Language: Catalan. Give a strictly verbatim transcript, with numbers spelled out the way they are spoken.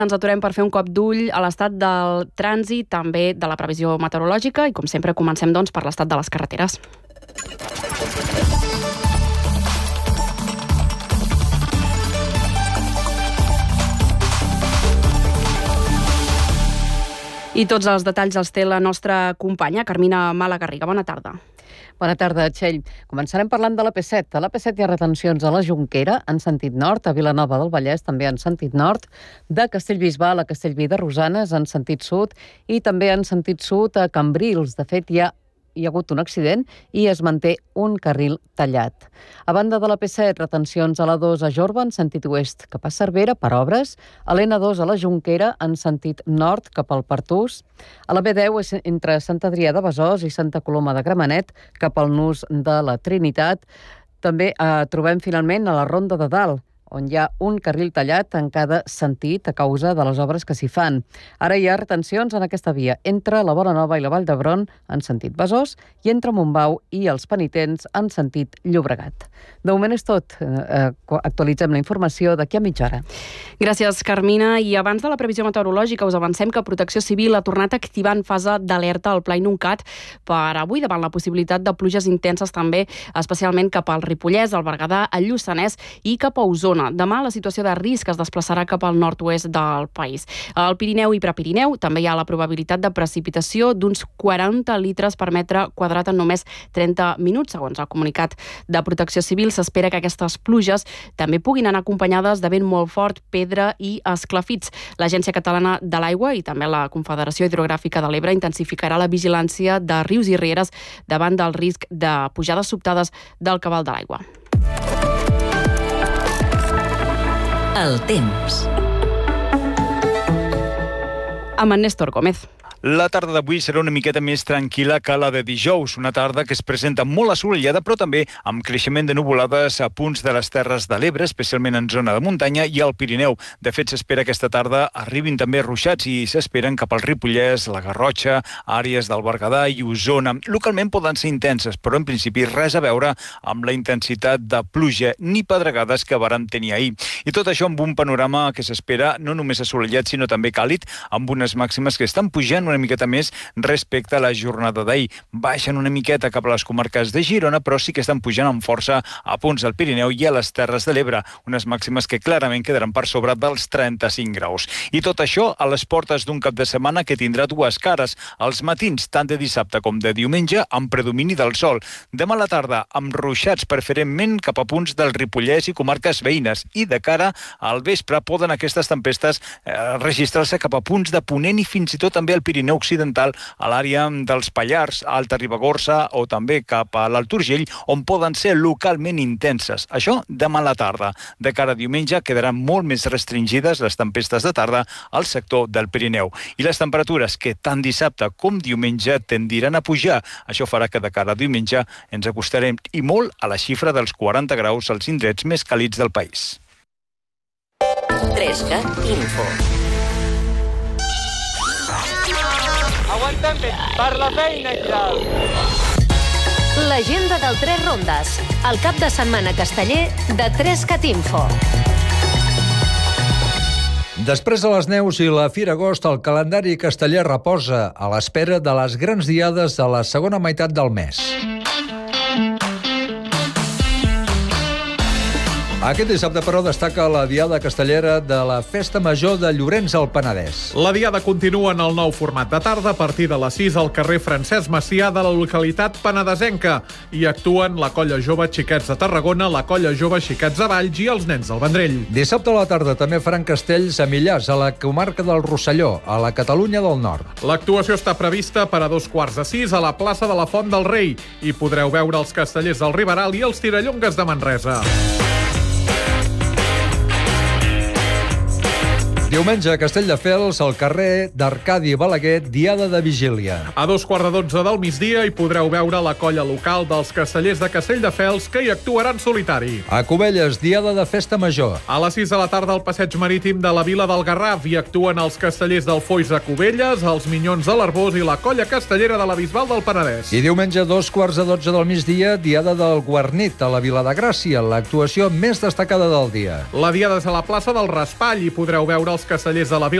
Ens aturem per fer un cop d'ull a l'estat del trànsit, també de la previsió meteorològica, i com sempre comencem doncs, per l'estat de les carreteres. I tots els detalls els té la nostra companya, Carmina Malagarriga. Bona tarda. Bona tarda, Txell. Començarem parlant de la P set. A la P set hi ha retencions a la Jonquera, en sentit nord, a Vilanova del Vallès, també en sentit nord, de Castellbisbal a Castellví de Rosanes, en sentit sud, i també en sentit sud a Cambrils. De fet, hi ha hi ha hagut un accident i es manté un carril tallat. A banda de la P set, retencions a la dos a Jorba en sentit oest cap a Cervera per obres, a l'N dos a la Jonquera en sentit nord cap al Pertús, a la B deu és entre Sant Adrià de Besòs i Santa Coloma de Gramenet cap al nus de la Trinitat. També eh, trobem finalment a la Ronda de Dalt, on hi ha un carril tallat en cada sentit a causa de les obres que s'hi fan. Ara hi ha retencions en aquesta via entre la Bonanova i la Vall d'Hebron en sentit Besòs i entre Montbau i els Penitents en sentit Llobregat. De moment és tot. Eh, actualitzem la informació d'aquí a mitja hora. Gràcies, Carmina. I abans de la previsió meteorològica us avancem que Protecció Civil ha tornat a activar en fase d'alerta al Pla Inuncat per avui davant la possibilitat de pluges intenses també, especialment cap al Ripollès, al Berguedà, al Lluçanès i cap a Osona. Demà la situació de risc es desplaçarà cap al nord-oest del país. Al Pirineu i Prepirineu també hi ha la probabilitat de precipitació d'uns quaranta litres per metre quadrat en només trenta minuts. Segons el comunicat de Protecció Civil, s'espera que aquestes pluges també puguin anar acompanyades de vent molt fort, pedra i esclafits. L'Agència Catalana de l'Aigua i també la Confederació Hidrogràfica de l'Ebre intensificarà la vigilància de rius i rieres davant del risc de pujades sobtades del cabal de l'aigua. El temps. Amb en Néstor Gómez. La tarda d'avui serà una miqueta més tranquil·la que la de dijous, una tarda que es presenta molt assolellada, però també amb creixement de nuvolades a punts de les Terres de l'Ebre, especialment en zona de muntanya i al Pirineu. De fet, s'espera que aquesta tarda arribin també ruixats i s'esperen cap al Ripollès, la Garrotxa, àrees del Berguedà i Osona. Localment poden ser intenses, però en principi res a veure amb la intensitat de pluja ni pedregades que vàrem tenir ahir. I tot això amb un panorama que s'espera no només assolellat, sinó també càlid, amb unes màximes que estan pujant una miqueta més respecte a la jornada d'ahir. Baixen una miqueta cap a les comarques de Girona, però sí que estan pujant amb força a punts del Pirineu i a les Terres de l'Ebre, unes màximes que clarament quedaran per sobre dels trenta-cinc graus. I tot això a les portes d'un cap de setmana que tindrà dues cares, els matins, tant de dissabte com de diumenge, amb predomini del sol. Demà a la tarda, amb ruixats preferentment cap a punts del Ripollès i comarques veïnes, i de cara al vespre poden aquestes tempestes eh, registrar-se cap a punts de Ponent i fins i tot també al Pirineu Occidental, a l'àrea dels Pallars, Alta Ribagorça o també cap a l'Alt Urgell, on poden ser localment intenses. Això demà a la tarda. De cara a diumenge quedaran molt més restringides les tempestes de tarda al sector del Pirineu. I les temperatures que tant dissabte com diumenge tendiran a pujar. Això farà que de cara a diumenge ens acostarem i molt a la xifra dels quaranta graus als indrets més càlids del país. trescat Info. Aguanta'm per la feina, ja. L'agenda del Tres Rondes, el cap de setmana casteller de trescat Info. Després de les neus i la Fira Agost, el calendari casteller reposa a l'espera de les grans diades de la segona meitat del mes. Aquest dissabte, però, destaca la diada castellera de la Festa Major de Llorenç al Penedès. La diada continua en el nou format de tarda a partir de les sis al carrer Francesc Macià de la localitat penedesenca. Hi actuen la Colla Jove Xiquets de Tarragona, la Colla Jove Xiquets de Valls i els Nens del Vendrell. Dissabte a la tarda també faran castells a Millars, a la comarca del Rosselló, a la Catalunya del Nord. L'actuació està prevista per a dos quarts de sis a la plaça de la Font del Rei i podreu veure els castellers del Riberal i els Tirallongues de Manresa. Diumenge a Castelldefels, al carrer d'Arcadi Balaguer, diada de vigília. A dos quarts de dotze del migdia hi podreu veure la colla local dels castellers de Castelldefels que hi actuaran solitari. A Cubelles, diada de festa major. A les sis de la tarda al passeig marítim de la Vila del Garraf hi actuen els castellers del Foix de Cubelles, els Minyons de l'Arbós i la colla castellera de la Bisbal del Penedès. I diumenge a dos quarts de dotze del migdia, diada del Guarnit a la Vila de Gràcia, l'actuació més destacada del dia. La diada és a la plaça del Raspall i podreu veure els dels castellers de la